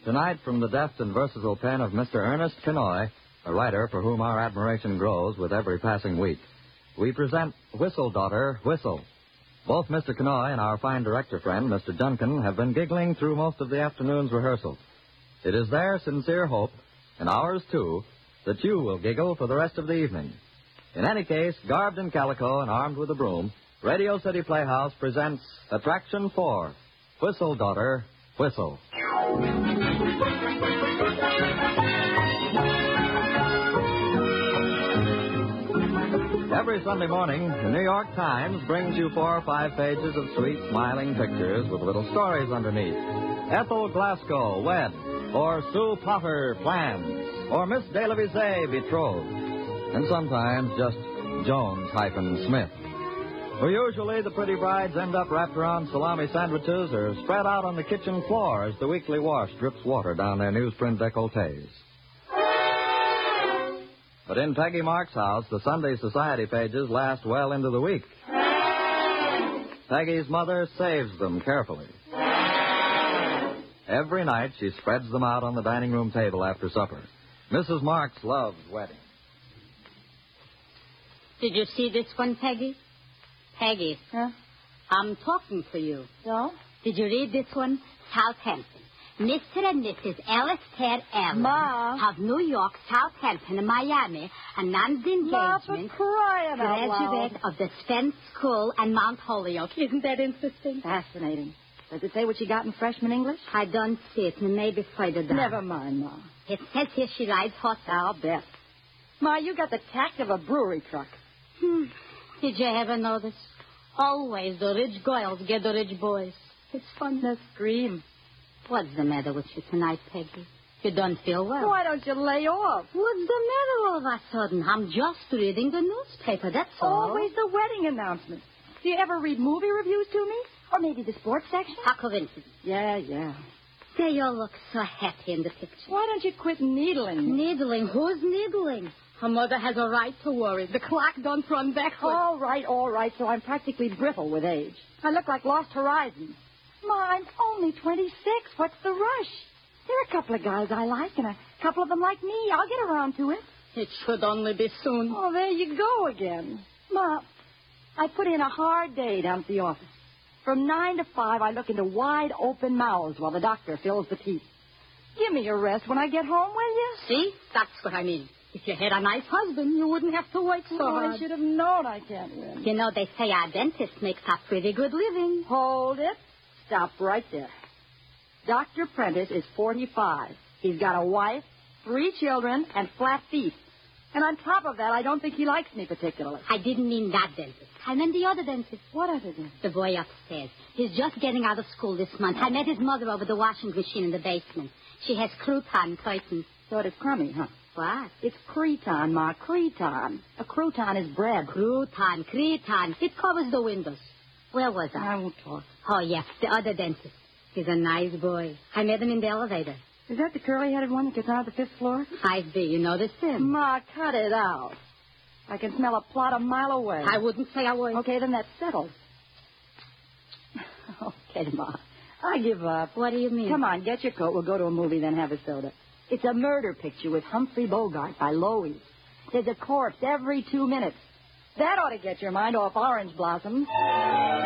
Tonight, from the deft and versatile pen of Mr. Ernest Kenoy, a writer for whom our admiration grows with every passing week, we present Whistle, Daughter, Whistle. Both Mr. Kenoy and our fine director friend, Mr. Duncan, have been giggling through most of the afternoon's rehearsal. It is their sincere hope, and ours too, that you will giggle for the rest of the evening. In any case, garbed in calico and armed with a broom, Radio City Playhouse presents Attraction 4, Whistle, Daughter, Whistle. Every Sunday morning, the New York Times brings you 4 or 5 pages of sweet, smiling pictures with little stories underneath. Ethel Glasgow, wed, or Sue Potter, planned, or Miss De La Visée, betrothed, and sometimes just Jones-Smith. For usually, the pretty brides end up wrapped around salami sandwiches or spread out on the kitchen floor as the weekly wash drips water down their newsprint décolletés. But in Peggy Mark's house, the Sunday society pages last well into the week. Peggy's mother saves them carefully. Every night, she spreads them out on the dining room table after supper. Mrs. Marks loves weddings. Did you see this one, Peggy? Peggy. Huh? I'm talking to you. So? Did you read this one? Southampton. Mr. and Mrs. Ellis Ted Allen Ma. of New York, Southampton, and Miami announced engagement. Ma, for crying out loud. Graduate of the Spence School and Mount Holyoke. Isn't that interesting? Fascinating. Does it say what she got in freshman English? I don't see it, and maybe further down. Never mind, Ma. It says here she rides horses. I'll bet. Ma, you got the tact of a brewery truck. Did you ever notice? Always the rich girls get the rich boys. It's fun. The scream. What's the matter with you tonight, Peggy? You don't feel well. Why don't you lay off? What's the matter all of a sudden? I'm just reading the newspaper, that's all. Always the wedding announcements. Do you ever read movie reviews to me? Or maybe the sports section? How coincidence. Yeah. They all look so happy in the picture. Why don't you quit needling? Needling? Who's needling? Her mother has a right to worry. The clock don't run backwards. All right, so I'm practically brittle with age. I look like Lost Horizons. Ma, I'm only 26. What's the rush? There are a couple of guys I like, and a couple of them like me. I'll get around to it. It should only be soon. Oh, there you go again. Ma, I put in a hard day down at the office. From 9 to 5, I look into wide open mouths while the doctor fills the teeth. Give me a rest when I get home, will you? See? That's what I mean. If you had a nice husband, you wouldn't have to work so hard. I should have known I can't win. You know, they say our dentist makes a pretty good living. Hold it. Stop right there. Dr. Prentice is 45. He's got a wife, 3 children, and flat feet. And on top of that, I don't think he likes me particularly. I didn't mean that dentist. I meant the other dentist. What other dentist? The boy upstairs. He's just getting out of school this month. I met his mother over the washing machine in the basement. She has crouton curtains. So it is crummy, huh? What? It's creton, Ma, creton. A crouton is bread. Creton. It covers the windows. Where was I? I won't talk. Oh, yes, the other dentist. He's a nice boy. I met him in the elevator. Is that the curly-headed one that gets out of the 5th floor? 5B, you noticed him? Ma, cut it out. I can smell a plot a mile away. I wouldn't say a word. Okay, then that's settled. Okay, Ma. I give up. What do you mean? Come on, get your coat. We'll go to a movie, then have a soda. It's a murder picture with Humphrey Bogart by Loewy. There's a corpse every 2 minutes. That ought to get your mind off orange blossoms.